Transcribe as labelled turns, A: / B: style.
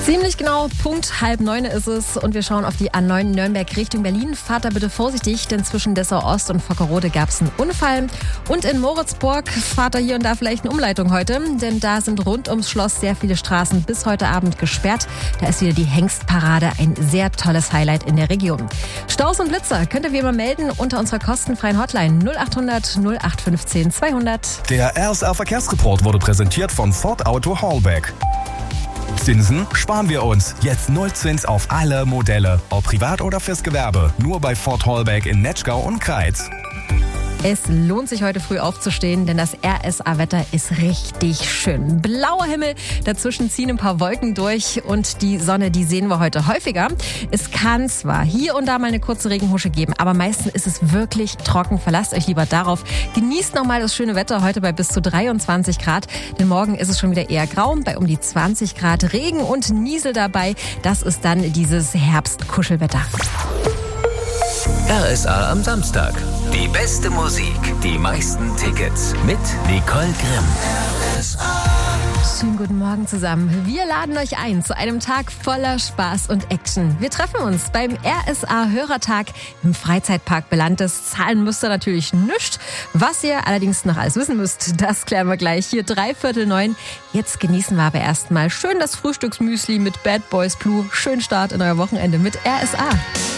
A: Ziemlich genau, Punkt 8:30 ist es und wir schauen auf die A9 Nürnberg Richtung Berlin. Fahrt da bitte vorsichtig, denn zwischen Dessau Ost und Vockerode gab es einen Unfall. Und in Moritzburg fahrt da hier und da vielleicht eine Umleitung heute, denn da sind rund ums Schloss sehr viele Straßen bis heute Abend gesperrt. Da ist wieder die Hengstparade, ein sehr tolles Highlight in der Region. Staus und Blitzer könnt ihr wie immer melden unter unserer kostenfreien Hotline 0800 0815 200.
B: Der RSA Verkehrsreport wurde präsentiert von Ford Auto Hallback. Zinsen sparen wir uns. Jetzt Nullzins auf alle Modelle. Ob privat oder fürs Gewerbe. Nur bei Ford Hallback in Netschgau und Kreiz.
A: Es lohnt sich heute früh aufzustehen, denn das RSA-Wetter ist richtig schön. Blauer Himmel, dazwischen ziehen ein paar Wolken durch und die Sonne, die sehen wir heute häufiger. Es kann zwar hier und da mal eine kurze Regenhusche geben, aber meistens ist es wirklich trocken. Verlasst euch lieber darauf. Genießt nochmal das schöne Wetter heute bei bis zu 23 Grad, denn morgen ist es schon wieder eher grau, bei um die 20 Grad Regen und Niesel dabei. Das ist dann dieses Herbstkuschelwetter.
C: RSA am Samstag. Die beste Musik, die meisten Tickets mit Nicole Grimm.
A: Schönen guten Morgen zusammen. Wir laden euch ein zu einem Tag voller Spaß und Action. Wir treffen uns beim RSA-Hörertag im Freizeitpark Belantes. Zahlen müsst ihr natürlich nicht. Was ihr allerdings noch alles wissen müsst, das klären wir gleich hier 8:45. Jetzt genießen wir aber erstmal schön das Frühstücksmüsli mit Bad Boys Blue. Schönen Start in euer Wochenende mit RSA.